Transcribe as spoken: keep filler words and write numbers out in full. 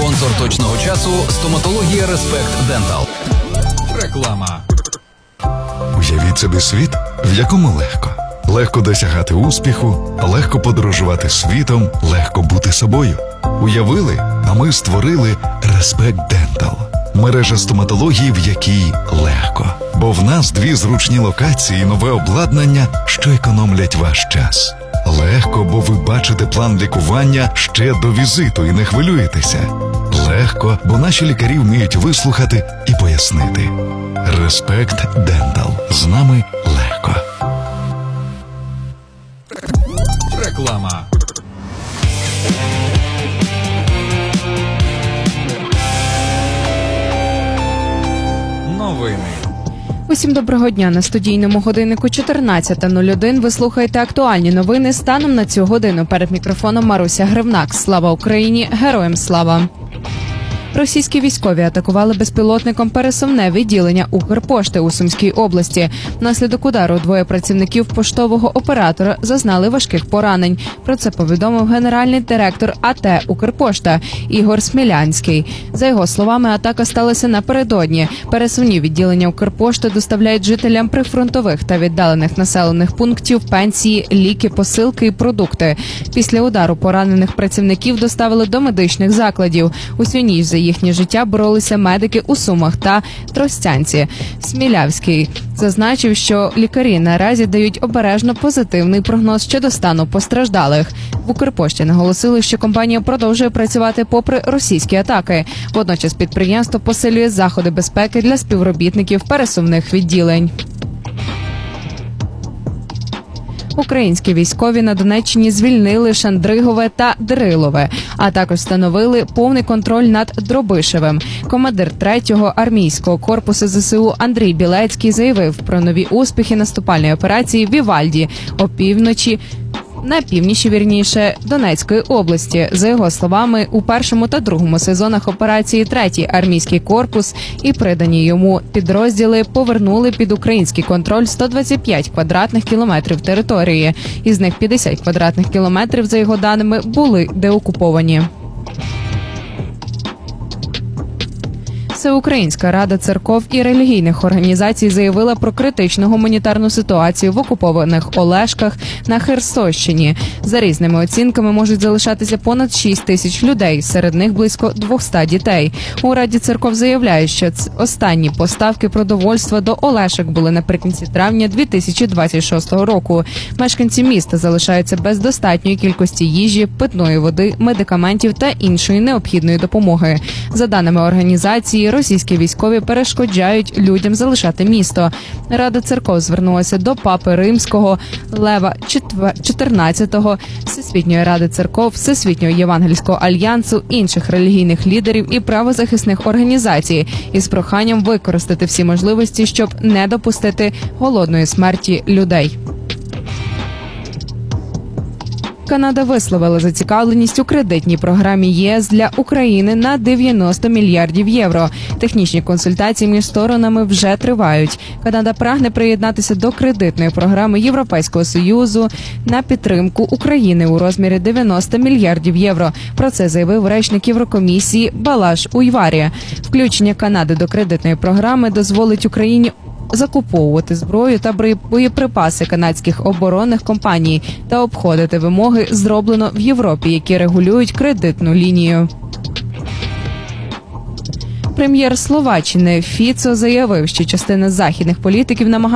Спонсор точного часу – стоматологія Респект Дентал. Реклама. Уявіть собі світ, в якому легко. Легко досягати успіху, легко подорожувати світом, легко бути собою. Уявили, а ми створили Респект Дентал. Мережа стоматології, в якій легко. Бо в нас дві зручні локації і нове обладнання, що економлять ваш час. Легко, бо ви бачите план лікування ще до візиту і не хвилюєтеся. Легко, бо наші лікарі вміють вислухати і пояснити. Респект Дентал. З нами легко. Реклама. Новини. Усім доброго дня. На студійному годиннику чотирнадцята нуль один ви слухаєте актуальні новини станом на цю годину. Перед мікрофоном Маруся Гривнак. Слава Україні! Героям слава! Російські військові атакували безпілотником пересувне відділення Укрпошти у Сумській області. Внаслідок удару двоє працівників поштового оператора зазнали важких поранень. Про це повідомив генеральний директор АТ «Укрпошта» Ігор Смілянський. За його словами, атака сталася напередодні. Пересувні відділення Укрпошти доставляють жителям прифронтових та віддалених населених пунктів пенсії, ліки, посилки і продукти. Після удару поранених працівників доставили до медичних закладів. Усю ніч за їхнє життя боролися медики у Сумах та Тростянці. Смілявський зазначив, що лікарі наразі дають обережно позитивний прогноз щодо стану постраждалих. В Укрпошті наголосили, що компанія продовжує працювати попри російські атаки. Водночас підприємство посилює заходи безпеки для співробітників пересувних відділень. Українські військові на Донеччині звільнили Шандригове та Дрилове, а також встановили повний контроль над Дробишевим. Командир третього армійського корпусу ЗСУ Андрій Білецький заявив про нові успіхи наступальної операції в Івальді опівночі на північі, вірніше, Донецької області. За його словами, у першому та другому сезонах операції третій армійський корпус і придані йому підрозділи повернули під український контроль сто двадцять п'ять квадратних кілометрів території. Із них п'ятдесят квадратних кілометрів, за його даними, були деокуповані. Всеукраїнська рада церков і релігійних організацій заявила про критичну гуманітарну ситуацію в окупованих Олешках на Херсонщині. За різними оцінками можуть залишатися понад шість тисяч людей, серед них близько двісті дітей. У Раді церков заявляють, що останні поставки продовольства до Олешок були наприкінці травня дві тисячі двадцять шостого року. Мешканці міста залишаються без достатньої кількості їжі, питної води, медикаментів та іншої необхідної допомоги. За даними організації, російські військові перешкоджають людям залишати місто. Рада церков звернулася до Папи Римського Лева чотирнадцятого, Всесвітньої ради церков, Всесвітнього євангельського альянсу, інших релігійних лідерів і правозахисних організацій із проханням використати всі можливості, щоб не допустити голодної смерті людей. Канада висловила зацікавленість у кредитній програмі ЄС для України на дев'яносто мільярдів євро. Технічні консультації між сторонами вже тривають. Канада прагне приєднатися до кредитної програми Європейського Союзу на підтримку України у розмірі дев'яносто мільярдів євро. Про це заявив речник Єврокомісії Балаш Уйварі. Включення Канади до кредитної програми дозволить Україні закуповувати зброю та боєприпаси канадських оборонних компаній та обходити вимоги, зроблено в Європі, які регулюють кредитну лінію. Прем'єр Словаччини Фіцо заявив, що частина західних політиків намагається